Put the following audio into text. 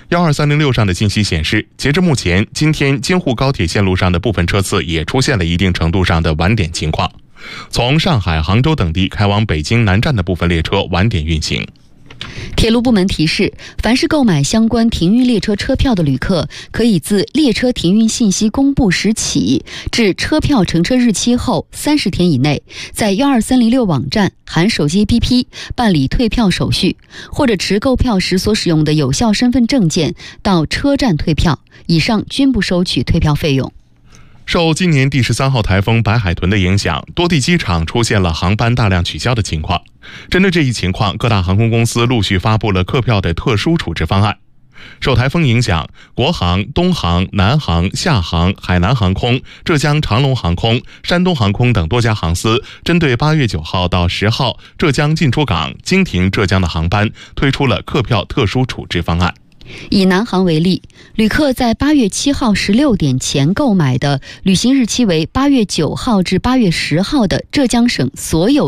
12306上的信息显示，截至目前，今天京沪高铁线路上的部分车次也出现了一定程度上的晚点情况。从上海、杭州等地开往北京南站的部分列车晚点运行。 铁路部门提示，凡是购买相关停运列车车票的旅客，可以自列车停运信息公布时起至车票乘车日期后30天以内，在12306网站含手机 APP 办理退票手续，或者持购票时所使用的有效身份证件到车站退票，以上均不收取退票费用。 受今年第13号台风白海豚的影响，多地机场出现了航班大量取消的情况。针对这一情况，各大航空公司陆续发布了客票的特殊处置方案。受台风影响，国航、东航、南航、厦航、海南航空、浙江长龙航空、山东航空等多家航司针对8月9号到10号浙江进出港、经停浙江的航班推出了客票特殊处置方案。 以南航为例，旅客在8月7号16点前购买的旅行日期为8月9号至8月10号的浙江省所有